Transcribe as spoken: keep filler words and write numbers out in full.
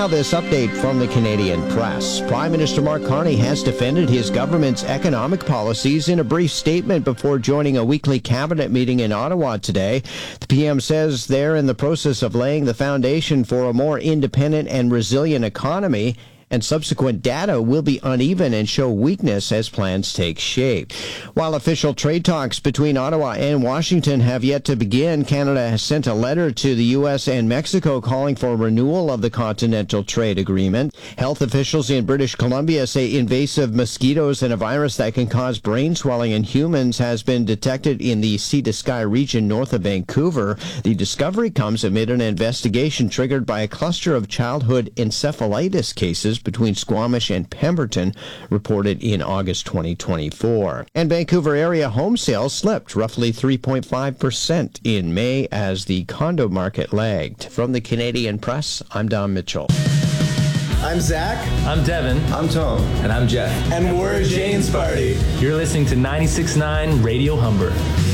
Now this update from the Canadian Press. Prime Minister Mark Carney has defended his government's economic policies in a brief statement before joining a weekly cabinet meeting in Ottawa today. The P M says they're in the process of laying the foundation for a more independent and resilient economy, and subsequent data will be uneven and show weakness as plans take shape. While official trade talks between Ottawa and Washington have yet to begin, Canada has sent a letter to the U S and Mexico calling for renewal of the Continental Trade Agreement. Health officials in British Columbia say invasive mosquitoes and a virus that can cause brain swelling in humans has been detected in the Sea to Sky region north of Vancouver. The discovery comes amid an investigation triggered by a cluster of childhood encephalitis cases between Squamish and Pemberton, reported in August twenty twenty-four. And Vancouver area home sales slipped roughly three point five percent in May as the condo market lagged. From the Canadian Press, I'm Don Mitchell. I'm Zach. I'm Devin. I'm Tom. And I'm Jeff. And we're Jane's Party. You're listening to ninety-six point nine Radio Humber.